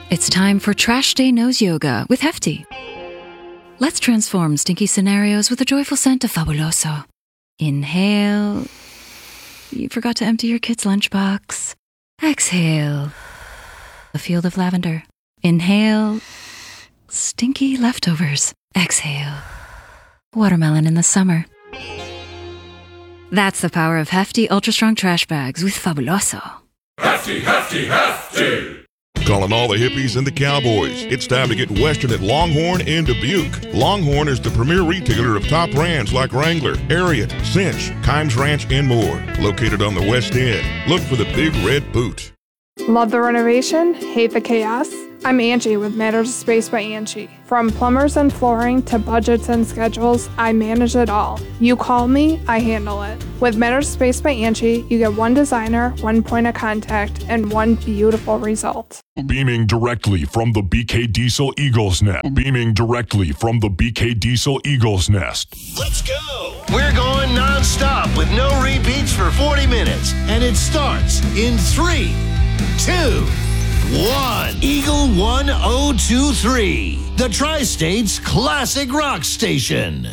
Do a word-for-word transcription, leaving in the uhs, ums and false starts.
It's time for Trash Day Nose Yoga with Hefty. Let's transform stinky scenarios with a joyful scent of Fabuloso. Inhale. You forgot to empty your kid's lunchbox. Exhale. A field of lavender. Inhale. Stinky leftovers. Exhale. Watermelon in the summer. That's the power of Hefty Ultra Strong Trash Bags with Fabuloso. Hefty, hefty, hefty! Calling all the hippies and the cowboys. It's time to get Western at Longhorn in Dubuque. Longhorn is the premier retailer of top brands like Wrangler, Ariat, Cinch, Kimes Ranch, and more. Located on the West End. Look for the Big Red Boot. Love the renovation? Hate the chaos? I'm Angie with Matters of Space by Angie. From plumbers and flooring to budgets and schedules, I manage it all. You call me, I handle it. With Matters of Space by Angie, you get one designer, one point of contact, and one beautiful result. Beaming directly from the B K Diesel Eagle's Nest. Beaming directly from the B K Diesel Eagle's Nest. Let's go! We're going non-stop with no repeats for forty minutes. And it starts in three, two, one. Eagle one oh two three, the Tri-State's classic rock station.